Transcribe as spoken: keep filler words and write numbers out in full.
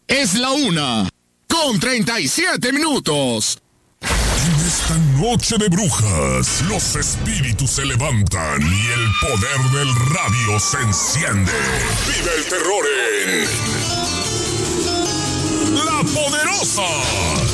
Es la una, con treinta y siete minutos. En esta noche de brujas, los espíritus se levantan y el poder del radio se enciende. Vive el terror en La Poderosa.